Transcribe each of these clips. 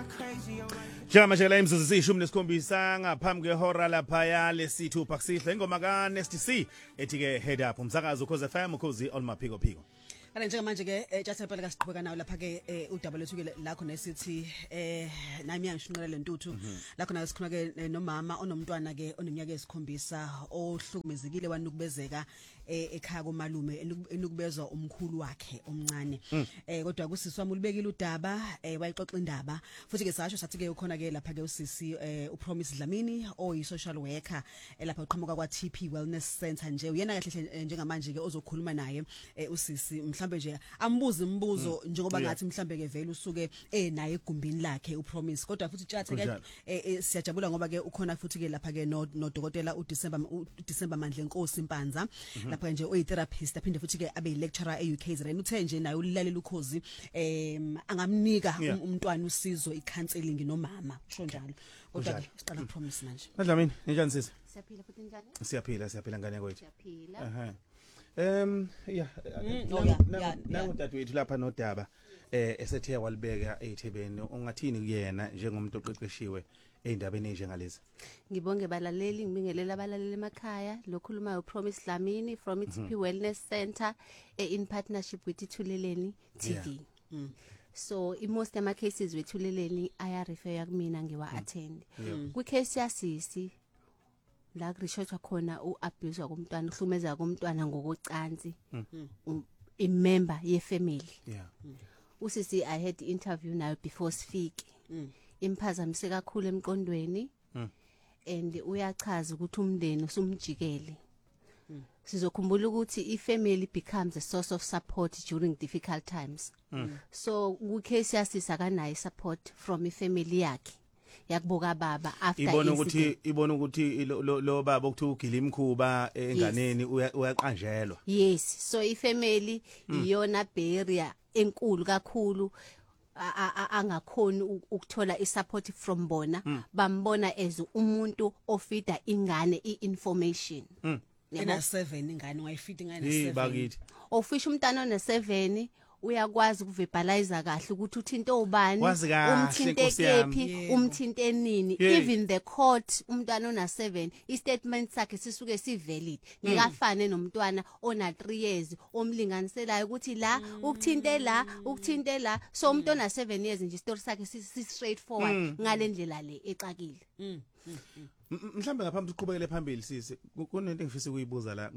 Njengamanje la imzuzu zishumi nesikhombisa ngaphambi kwehora lapha lesithupha kusihle ingoma ka Nasty C ethi ke head up umsakazo ukhoze FM ukhozi olmaphiko phiko. Kanti njengamanje ke Jathapela kasiqhubeka nawo lapha ke udaba lethu ke la khona esithi nami yangishinqela lentuthu la khona sikhona ke nomama onomntwana ke oneminyaka esikhombisa ohlukumezekile wanukubezeka ekhaya komalume enukubezwa umkhulu wakhe omncane kodwa kusisi wami ulibekile udaba wayixoxa indaba futhi ke sasho sathi ke ukhona ke lapha ke usisi uPromise Dlamini oyi social worker lapha uqhamuka kwa TP Wellness Center nje uyena kahle njengamanje ke ozokhuluma naye usisi mhlambe nje ambuze imibuzo njengoba ngathi mhlambe ke vele usuke naye egumbini lakhe uPromise kodwa futhi tjathe ke siyajabula ngoba ke ukhona futhi ke lapha ke no dokotela uDecember Mandla Nkosi Mpanza lapha nje oyi therapist aphinde futhi ke abe lecturer eUKZN uthe nje naye ulilalela ukhozi angamnika umntwana usizo icounseling nomama usho njalo kodwa siqala uPromise manje Dlamini njani sisi Siyaphila futhi njani siyaphila ngane kwethu siyaphila nangu dadewethu lapha nodaba esethe walibeka eThebeni ungathini kuyena njengomuntu oqeqeshiwe endabeni njengalezi. Ngibonge balaleli ngibingelela abalaleli emakhaya lokhuluma uPromise Dlamini from TP Wellness Center in partnership with Ithuleleni TV. So most ama cases wethuleleni aya refer kumina ngiwa attend. Ku case yasisi la kurishothwa khona uabuse komntwana uhlumeza komntwana ngokocansi imember yefamily. Usisi I had interview nayo before sifike. Imphazamise kakhulu emqondweni and uyachaza ukuthi umndeni usumjikele. Sizokhumbula ukuthi ifamily becomes a source of support during difficult times. So ku case yasisa kanayo support from ifamily yakhe. Yakubuka baba after ibona ukuthi lo baba ukuthi ugila imkhuba enganeni uyaqanjelwa. Yes, so ifamily iyona barrier enkulu kakhulu angakhoni ukuthola isupport from bona bambona as umuntu ofida ingane iinformation. Ena 7 ingane wayifita ingane 7 ofisha umntana ona 7 uyakwazi ukuverbalize kahle ukuthi uthinto obani umthinte kephi umthinte nini even the court umntwana ona 7 istatement sakhe sisuke sivalid ngikafane nomntwana ona 3 years omlinganiselayo ukuthi la ukuthinte la so umuntu ona 7 years nje story sakhe si straight forward ngalendlela le exakile. Mhlambe ngaphambi uqhubekele phambili sisi kunento engifisa ukuyibuza la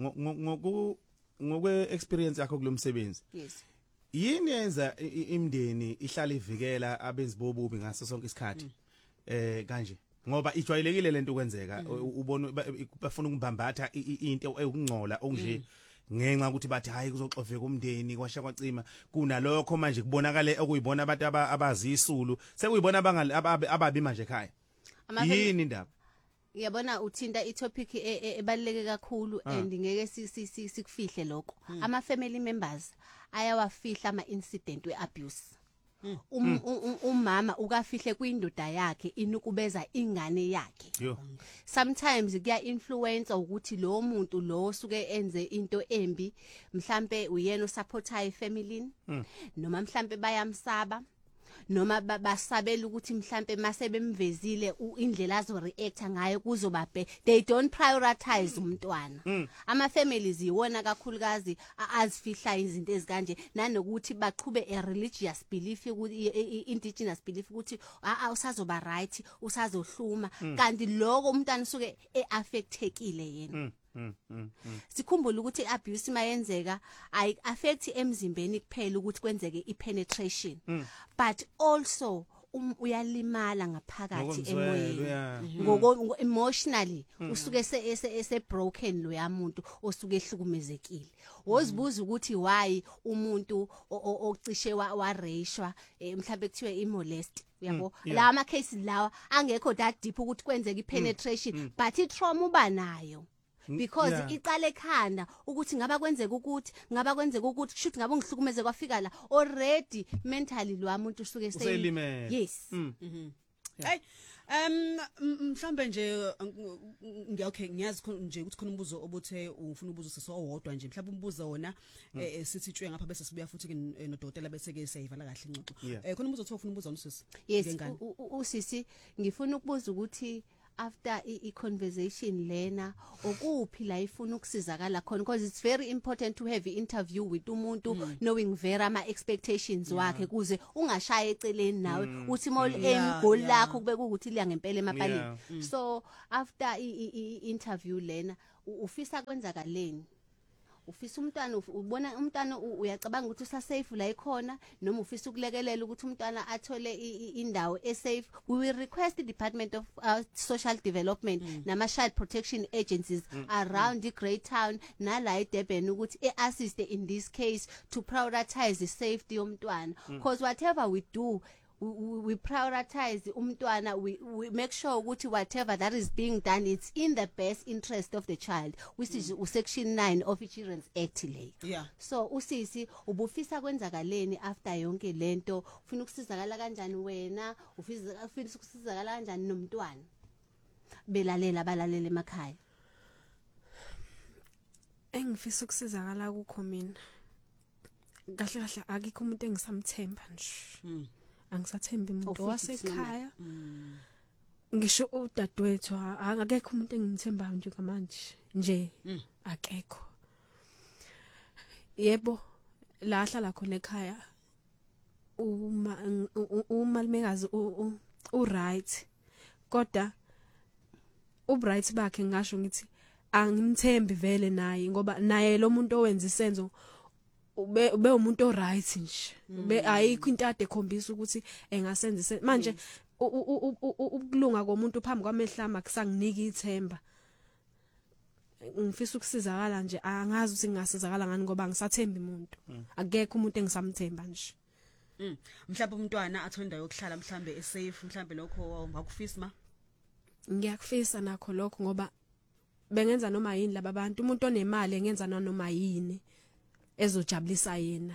ngokwe experience yakho kulomsebenzi. Yes. Yini yenza imndeni ihlala ivikela abenzi bobubi ngaso sonke isikhathi kanje ngoba ijwayelekile lento kwenzeka ubona bafuna ukubambatha into ekungcola okunje ngenxa ukuthi bathi hayi kuzoxoveka umndeni kwasha kwacima kunalokho manje kubonakala okuyibona abantu abazisulu sekuyibona ababi manje ekhaya yini indaba. Yabona uthinta itopic ebaluleke kakhulu and ngeke sikufihle lokho ama family members ayawafihla ama incident weabuse. Umama ukafihle kwindoda yakhe inukubeza ingane yakhe. Sometimes kuya influence ukuthi lo muntu lo suke enze into embi mhlambe uyena osupporta ifamily noma mhlambe bayamsaba noma basabela ukuthi mhlambe mase bemvezile indlela azo react ngayo kuzoba they don't prioritize umntwana. Ama families yiwona kakhulukazi azifihla izinto ezikanje nanokuthi baqhube a religious belief ukuthi indigenous belief ukuthi usazoba right usazohluma kanti lokho umntwana usuke eaffectekile yena. Sikhumbula ukuthi abuse mayenzeka ay affect emzimbeni kuphela ukuthi kwenzeke ipenetration but also uyalimala ngaphakathi emoyeni ngoko emotionally usuke ese broken lo yamuntu osuke ehlukumezekile wozibuza ukuthi why umuntu ocishe wareshwa mhlawumbe kuthiwe imolest yabo la ama cases lawa angekho that deep ukuthi kwenzeke ipenetration but itrauma uba nayo because iqale ekhanda ukuthi ngaba kwenzeka ukuthi shoot ngabe ngihlukumeze kwafika la already mentally lo umuntu usuke uselimele. Yes. Hey mhlambe nje okay ngiyazi nje ukuthi khona umbuzo obuthe ufuna ubuzo sesowodwa nje mhlawumbe umbuzo wona sithi tshwe ngapha bese sibuya futhi ke nodokotela bese ke sayivala kahle ingxoxo khona umbuzo othi ufuna ubuza umsisi ngengane usisi ngifuna ukubuza ukuthi after i-conversation lena okuphi la ifuna ukusizakala khona because it's very important to have i-interview with umuntu knowing very ama expectations wakhe kuze ungashaya eceleni nawe uthi mol goal lakho kube ukuthi liya ngempela emapaleni so after i-interview lena ufisa kwenzakaleni ufisa umntwana ubona umntwana uyacabanga ukuthi usasafe la ikhona noma ufisa ukulekelela ukuthi umntwana athole indawo esafe we will request the Department of Social Development nama Child Protection Agencies around the Great Town nala eDurban ukuthi assist in this case to prioritize the safety yomntwana because whatever we do we prioritize umntwana we make sure ukuthi whatever that is being done it's in the best interest of the child which is section 9 of the Children's Act le so usisi ubufisa kwenzakaleni after yonke lento ufuna ukusizakala kanjani wena ufisa ukusizakala kanjani nomntwana belalela abalalele emakhaya engifisa ukusizakala kukho mina kahle kahle akikho umuntu engisamthemba nje angisathembi umuntu wasekhaya ngisho udadewethu akekho umuntu engimthembayo nje ngamanje nje akekho yebo la hlala khona ekhaya umalumekazi right kodwa ubright bakhe ngasho ngithi angimthembi vele naye ngoba naye lo muntu owenza isenzo ube umuntu o right nje ayikho into ade ekhombisa ukuthi engasenza manje ukulunga komuntu phambi kwamehlama kusanginika ithemba ngifisa ukusizakala nje angazi ukuthi ngingasizakala ngani ngoba ngisathemba umuntu akekho umuntu engisamthemba nje mhlawumbe umntwana athole indawo yokuhlala mhlambe esafe mhlambe lokho ngakufisa ma ngiyakufisa nakho lokho ngoba bengenza noma yini laba bantu umuntu onemali engenza noma yini ezojabulisa yena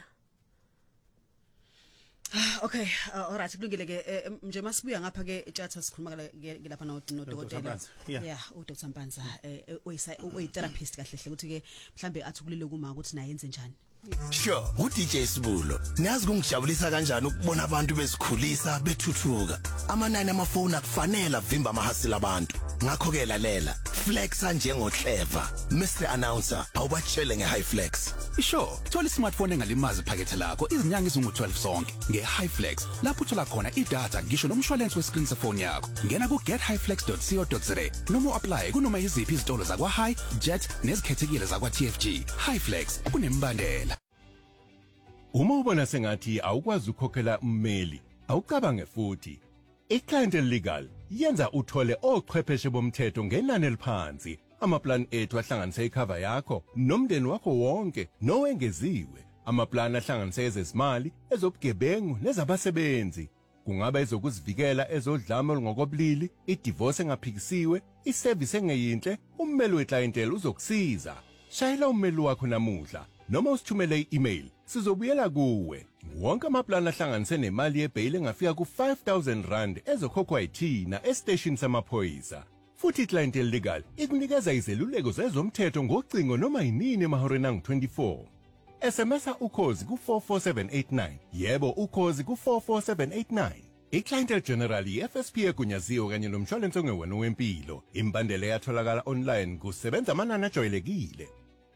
okay alright kulungile ke nje masibuya ngapha ke chatha sikhuluma lapha nodokotela uDr Mpanza uyitherapist kahle hle ukuthi ke mhlambe athukulele kuma ukuthi naye yenze njani Sure, uDJ Sibulo. Niyazi kungijabulisa kanjani ukubona abantu bezikhulisa bethuthuka. Amanani amafoni akufanele avimba amahasila abantu. Ngakho ke lalela, flexa njengo clever. Mr Announcer, awubatshele ngeHighFlex. Sure, thola ismartphone engalimazi iphakethe lakho izinyanga izingu12 sonke ngeHighFlex. Lapho uthola khona idatha ngisho nomshwalense wescreen sefoni yakho. Ngena ku gethighflex.co.za noma apply kunoma iziphi izitolo zakwa High, Jet nezikhethekile zakwa TFG. HighFlex kunembandela. Uma ubona sengathi awukwazi ukukhokhela ummeli, awucabange futhi. iClient Legal yenza uthole ochwepheshe bomthetho ngenani eliphansi. Amaplan ethu ahlanganisa icover yakho nomndeni wakho wonke nowengeziwe. Amaplan ahlanganisa ezezimali, ezobugebengu nezabasebenzi. Kungaba ezokuzivikela ezodlame olungokobulili, idivorce engaphikisiwe, iservice engeyinhle, ummeli weclientele uzokusiza. Shayela ummeli wakho namuhla noma usithumele i-email. Sizobuyela kuwe. Wonke amaplan ahlanganise nemali yebail engafika ku5,000 rand ezokhokhwa yithina estation samaphoyisa. Futhi iClient Legal ikunikeza izeluleko zezomthetho ngocingo noma yinini emahoreni angu-24. SMS ukhozi ku44789. Yebo ukhozi ku44789. iClient General FSP egunyaziwe kanye nomshwalense ongewena wempilo. Imbandela yatholakala online kusebenza amanani ajwayelekile.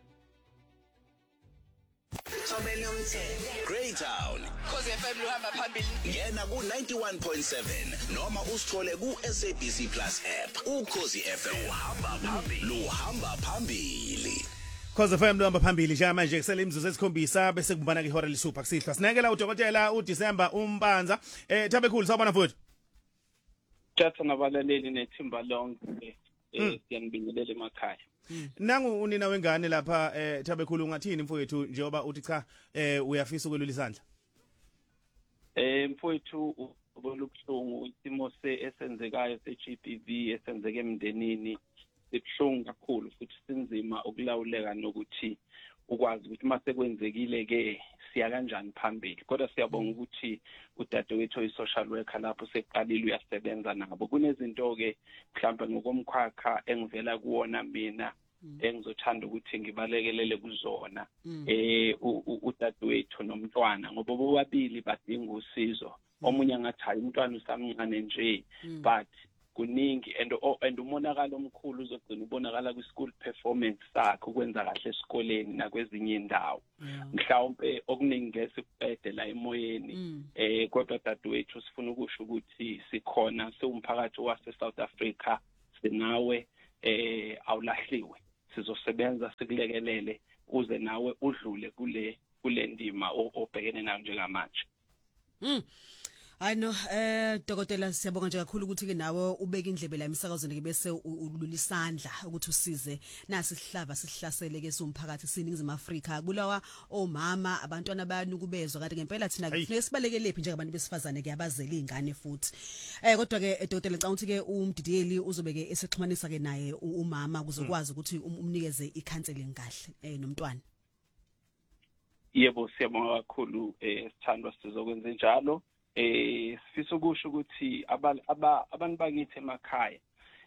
Great Town. Cause FM luhamba phambili. Ngena ku 91.7 noma usithole ku SABC Plus app. Ukhozi FM luhamba phambili. Cause FM luhamba phambili nje manje kusele imzuzu esikhombisa bese kubana ke ihora lisupha kusihlwa. Sinekela uDokotela uDecember Mpanza. Thabekhulu sawubona futhi. Chatha nabalaleli nethimba lonke siyanibingelela emakhaya. Nangu unina wengane lapha Thabekhulu ungathini mfowethu njengoba uthi cha uyafisa ukwelula isandla. Mfowethu ubolubuhlungu isimo esenzekayo seGBV esenzeke emndenini sibhlungu kakhulu futhi sinzima ukulawuleka nokuthi ukwazi ukuthi mase kwenzekile ke siya kanjani phambili. Kodwa siyabonga ukuthi udadewethu oyi-social worker lapho seqalile uyasebenza nabo. Kunezinto ke mhlawumbe ngokomkhakha engivela kuwona mina engizothanda ukuthi ngibalekelele kuzona udadewethu nomntwana ngoba bobabili badinga usizo. Omunye angathi hayi umntwana usamncane nje but kuningi and umonakalo omkhulu uzogcina ubonakala kwi-school performance sakhe ukwenza kahle esikoleni nakwezinye indawo. Mhlawumbe okuningi ngeke kuqede la emoyeni kodwa dadewethu sifuna ukusho ukuthi sikhona siwumphakathi wase South Africa sinawe awulahliwe. Sizosebenza sikulekelele uze nawe udlule kule ndima obhekene nayo njengamanje. I know dokotela siyabonga nje kakhulu ukuthi ke nawe ubeka indlebe la emsakazweni ke bese ulula isandla ukuthi usize nasi sihlava sihlasele ke somphakathi siningizimu Afrika kubulawa omama abantwana bayanukubezwa kanti ngempela thina kufanele sibalekelephi njengabantu besifazane ke abazela izingane futhi kodwa ke dokotela ngicabanga ukuthi ke umdidiyeli uzobeke esixhumanisa ke naye umama kuzokwazi ukuthi umnikeze i-counseling kahle nomntwana. Yebo siyabonga kakhulu sithandwa sizokwenza njalo. Sifisa ukusho ukuthi abantu bakithi emakhaya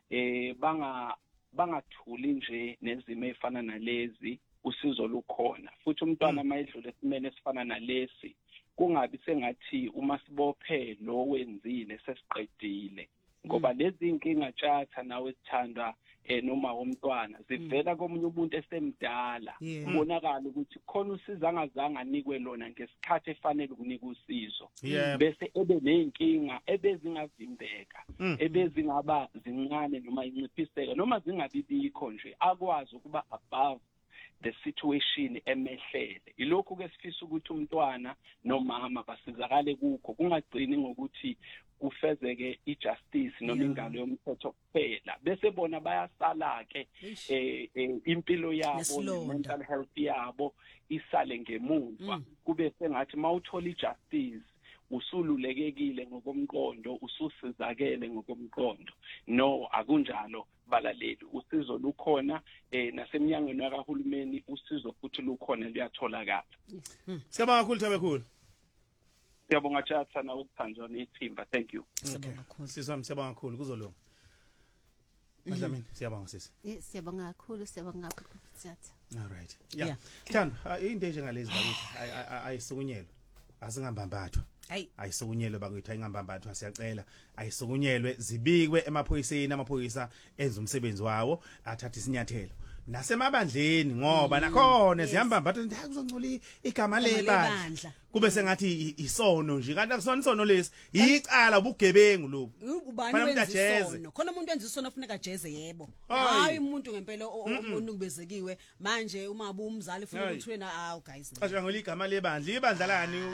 bangathuli nje nezimo ezifana nalezi usizo lukhona futhi umntwana mayedlule esimene esifana nalesi kungabi sengathi uma sibophe lo wenzile sesiqedile ngoba lezi inkinga tjatha nawe sithanda noma umntwana zivela komunye umuntu esemdala ubonakala ukuthi khona usiza angazange anikwe lona ngesikhathi efanele ukunika usizo bese ebe nenkinga ebezingavimbeka ebezingaba zincane noma inciphiseka noma zingabibikho nje akwazi ukuba above the situation emehlele. Ilokhu ke sifisa ukuthi umntwana nomama basizakale kukho kungagcini ngokuthi kufezeke ijustice noma ingalo yomthetho kuphela bese bona bayasala ke impilo yabo mental health yabo isale ngemuva kube sengathi mawuthola ijustice usululekekile ngokomqondo ususizakele ngokomqondo. No akunjalo balaleli usizo lukhona naseminyangweni yakahulumeni usizo futhi lukhona luyatholakala. Siyabonga kakhulu Thabekhulu. Siyabonga Chatha na ukuthanjwa nethimba. Thank you. Siyabonga kakhulu. Siyabonga kakhulu kuzolunga. Madlamini siyabonga sisi. Siyabonga kakhulu siyabonga kakhulu Chatha. All right. Yeah. Thanda into nje ngalezi bakithi ayisukunyelwe. Asingambambathwa. Ayisukunyelwe bakwethu ayingambambathwa siyacela ayisukunyelwe zibikwe emaphoyiseni amaphoyisa enza umsebenzi wawo athatha isinyathelo nasemabandleni ngoba nakhona ziyambambatha kuzongcola igama lebandla kube sengathi isono nje kanti akusona isono lesi icala ubugebengu lokho ubani wenza isono khona umuntu wenza isono ufuneka jeze yebo hayi umuntu ngempela onukubezekiwe manje uma abumzali ufuna ukuthi wena guys asho ngola igama lebandla ibandla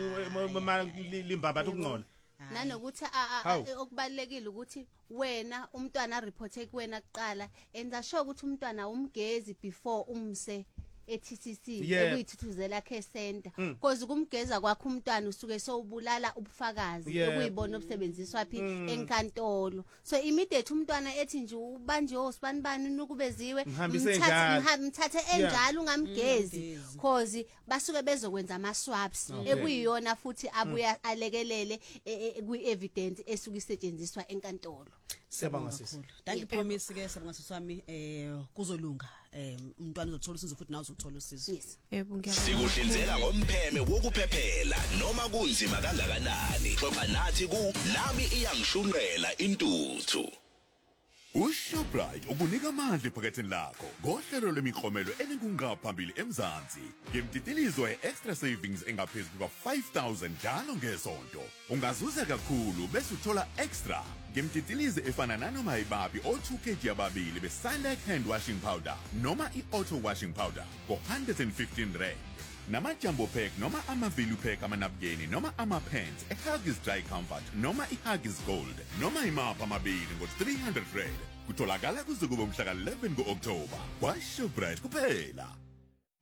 lani limbambatha ukungcola nanokuthi okubalekile ukuthi wena umntwana reporte kuwena kuqala enza sure ukuthi umntwana umgezi before umse eTCC ekuyithuthuzela care center because kumgeza kwakho umntwana usuke sowubulala ubufakazi ekuyibona obusebenziswa phi enkantolo so immediate umntwana ethi nje ubanje osibanibani nukubeziwe mthathe enjalo ungamgezi because basuke bezokwenza ama swabs ekuyiyona futhi abuya alekelele kwi evidence esuke isetshenziswa enkantolo. Siyabonga sisi. Thank you promise ke siyabonga siswami kuzolunga umntwana uzothola usizo futhi nawe uzothola usizo. Yes. Yebo ngiyabonga. Sikuhlinzeka ngompheme wokuphephela noma kunzima kangakanani. Xoxa nathi ku nami iyangishunqela intuthu. uShoprite ukunika amandla ephaketheni lakho ngohlelo lemiklomelo eninkungaphambili eMzansi ngemtitilizo extra savings engaphezulu kwa-5,000 njalo ngesonto ungazuza kakhulu bese uthola extra ngemtitilizo efana nanoma ibabi o2 kg ababili be-Silek hand washing powder noma i-auto washing powder ngo-115 rand nama-jumbo pack noma ama-value pack amanabukeni noma ama-pants e-Huggies Dry Comfort noma i-Huggies Gold noma imapha amabili ngo-300 rand kutholakala kuze kube umhla ka-11 ku-Oktoba kwaShoprite kuphela.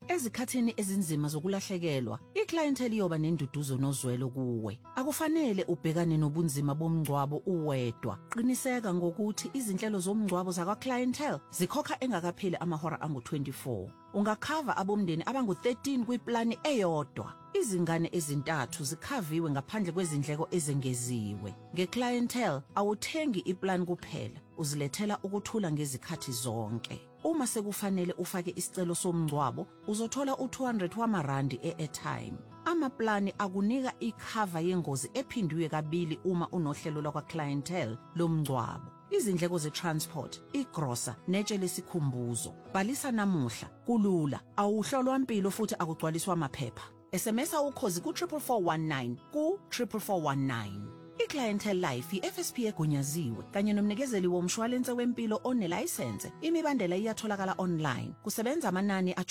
Ezikhathini ezinzima zokulahlekelwa, iclientele iyoba nenduduzo nozwelo kuwe. Akufanele ubhekane nobunzima bomngcwabo uwedwa. Qiniseka ngokuthi izinhlelo zomngcwabo zakwa clientele zikhokha engakapheli amahora angu-24. Ungakhava abomndeni abangu-13 kwiplani eyodwa. Izingane ezintathu zikhaviwe ngaphandle kwezindleko ezengeziwe. Ngeclientele awuthengi iplan kuphela, uzilethela ukuthula ngezikhathi zonke. Uma sekufanele ufake isicelo somngcwabo, uzothola u200 wamarandi e-airtime. Amaplani akunika ikhava yengozi ephindiwe kabili uma unohlelo lakwa clientele lomngcwabo. Izindleko ze-transport, igrosa, netshe lesikhumbuzo. Bhalisa namuhla, kulula, awuhlolwa impilo futhi akugcwaliswa amaphepha. SMS ukhozi ku-44419 ku-44419. I-Clientele Life i-FSP egunyaziwe kanye nomnikezeli womshwalense wempilo onelayisense. Imibandela iyatholakala online. Kusebenza amanani